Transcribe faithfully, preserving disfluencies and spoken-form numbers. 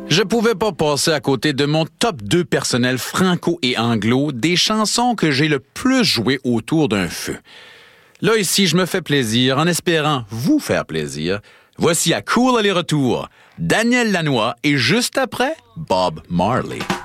Je pouvais pas passer à côté de mon top deux personnel franco et anglo des chansons que j'ai le plus jouées autour d'un feu. Là, ici, je me fais plaisir en espérant vous faire plaisir. Voici à Cool aller-retour, Daniel Lanois et juste après, Bob Marley.